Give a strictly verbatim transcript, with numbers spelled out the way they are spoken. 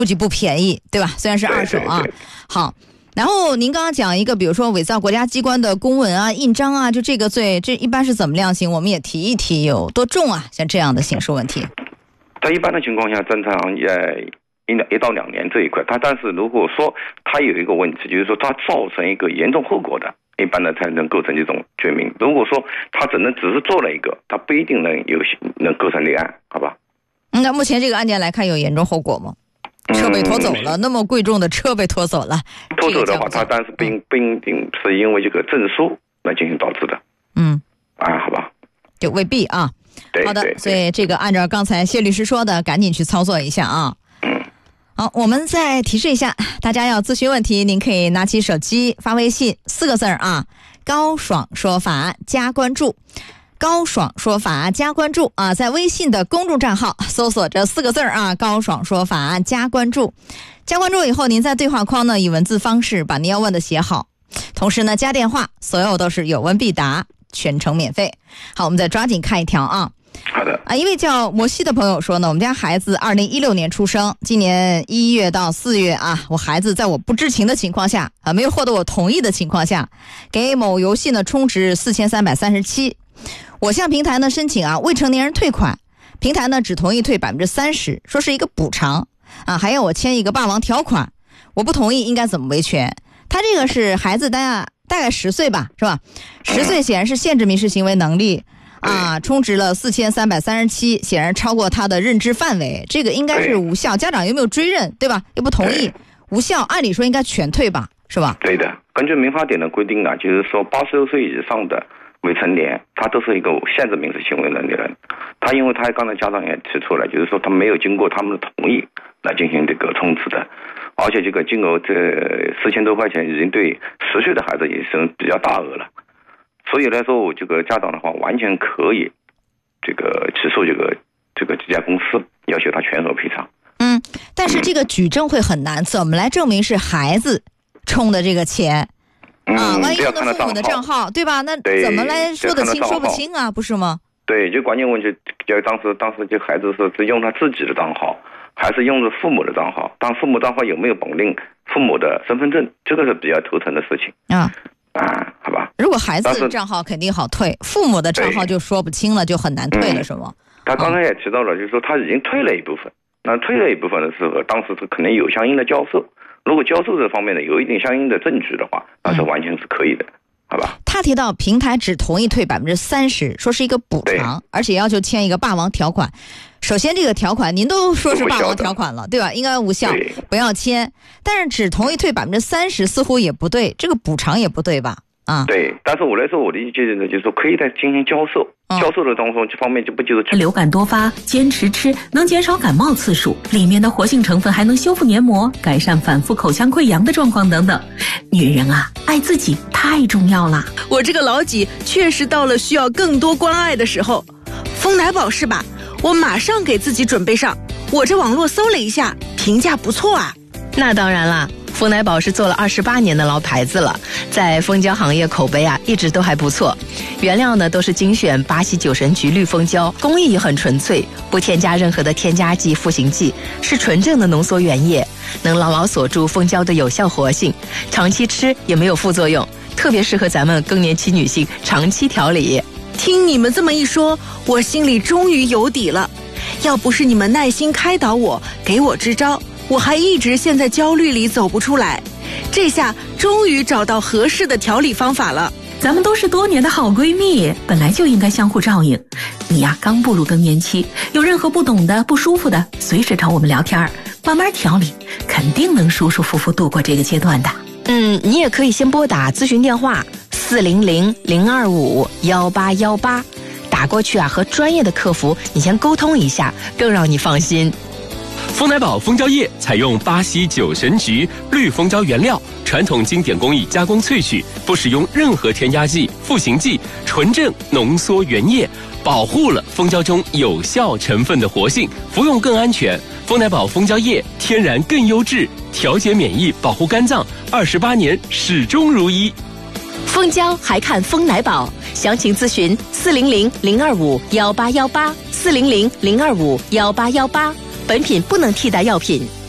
估计不便宜，对吧？虽然是二手啊。 对对对好，然后您刚刚讲一个，比如说伪造国家机关的公文啊、印章啊，就这个罪，这一般是怎么量刑？我们也提一提，有多重啊？像这样的刑事问题， 在一般的情况下，正常呃一一到两年这一块，他但是如果说他有一个问题，就是说他造成一个严重后果的，一般的才能构成这种罪名。如果说他只能只是做了一个，他不一定能有能构成立案，好吧？ 嗯那目前这个案件来看，有严重后果吗？车被拖走了，嗯、那么贵重的车被拖走了， 拖走的话，他但是不一不一定是因为这个证书来进行导致的。 嗯， 啊，好吧， 就未必啊。 对， 好的， 对对所以这个按照刚才谢律师说的，赶紧去操作一下啊。 嗯。 好，我们再提示一下，大家要咨询问题，您可以拿起手机发微信四个字啊，高爽说法加关注。高爽说法加关注啊，在微信的公众账号搜索这四个字啊，高爽说法加关注。加关注以后，您在对话框呢以文字方式把您要问的写好，同时呢加电话，所有都是有问必答，全程免费。好，我们再抓紧看一条啊。 好的啊，一位叫摩西的朋友说呢，我们家孩子二零一六年出生，今年一月到四月啊，我孩子在我不知情的情况下啊，没有获得我同意的情况下，给某游戏呢充值四千三百三十七。我向平台呢申请啊未成年人退款，平台呢只同意退百分之三十，说是一个补偿啊，还要我签一个霸王条款，我不同意，应该怎么维权？他这个是孩子大概大概十岁吧，是吧？十岁显然是限制民事行为能力啊，充值了四千三百三十七，显然超过他的认知范围，这个应该是无效。家长有没有追认，对吧？又不同意，无效，按理说应该全退吧，是吧？ 对的，根据民法典的规定啊，就是说八十六岁以上的未成年，他都是一个限制民事行为能力人。他因为他刚才家长也提出来，就是说他没有经过他们的同意来进行这个充值的，而且这个金额这四千多块钱已经对十岁的孩子也是比较大额了。所以来说，我这个家长的话完全可以这个起诉这个这个这家公司，要求他全额赔偿。 嗯，但是这个举证会很难，怎么来证明是孩子充的这个钱？啊，万一用的父母的账号，对吧？那怎么来说得清说不清啊？不是吗？ 对，就关键问题，就当时当时就孩子是是用他自己的账号，还是用的父母的账号？当父母账号有没有绑定父母的身份证？这个是比较头疼的事情啊啊，好吧？ 如果孩子的账号肯定好退，父母的账号就说不清了，就很难退了， 嗯、 是吗？ 他刚才也提到了，就是说他已经退了一部分，那退了一部分的时候，当时是可能有相应的交收。如果交收这方面呢有一定相应的证据的话，那是完全是可以的，嗯、好吧？ 他提到平台只同意退百分之三十，说是一个补偿，而且要求签一个霸王条款。首先，这个条款您都说是霸王条款了，对吧？应该无效，不要签。但是只同意退百分之三十，似乎也不对，这个补偿也不对吧？啊， 对。但是我来说，我的意见呢，就是说可以再进行交收。销售的当中，这方面就不就是流感多发，坚持吃能减少感冒次数，里面的活性成分还能修复黏膜，改善反复口腔溃疡的状况等等。女人啊，爱自己太重要了。 我这个老几确实到了需要更多关爱的时候。丰奶宝是吧？我马上给自己准备上。我这网络搜了一下，评价不错啊。 那当然啦。丰奶宝是做了二十八年的老牌子了，在蜂胶行业口碑啊一直都还不错。原料呢都是精选巴西九神菊绿蜂胶，工艺也很纯粹，不添加任何的添加剂、赋形剂，是纯正的浓缩原液，能牢牢锁住蜂胶的有效活性，长期吃也没有副作用，特别适合咱们更年期女性长期调理。 听你们这么一说，我心里终于有底了。要不是你们耐心开导我，给我支招，我还一直陷在焦虑里走不出来。这下终于找到合适的调理方法了。 咱们都是多年的好闺蜜，本来就应该相互照应。你呀，刚步入更年期，有任何不懂的、不舒服的，随时找我们聊天，慢慢调理，肯定能舒舒服服度过这个阶段的。 嗯，你也可以先拨打咨询电话四零零零二五幺八幺八，打过去啊，和专业的客服你先沟通一下，更让你放心。 丰奶宝蜂胶液采用巴西九神菊绿蜂胶原料，传统经典工艺加工萃取，不使用任何添加剂、赋形剂，纯正浓缩原液，保护了蜂胶中有效成分的活性，服用更安全。丰奶宝蜂胶液天然更优质，调节免疫，保护肝脏，二十八年始终如一。 蜂胶还看丰奶宝，详情咨询四零零零二五幺八幺八四零零零二五幺八幺八。本品不能替代药品。